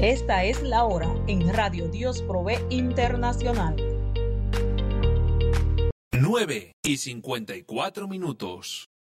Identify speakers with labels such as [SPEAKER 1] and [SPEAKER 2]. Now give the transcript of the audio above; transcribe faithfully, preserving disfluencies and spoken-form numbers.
[SPEAKER 1] Esta es la hora en Radio Dios Provee Internacional.
[SPEAKER 2] nueve y cincuenta y cuatro minutos.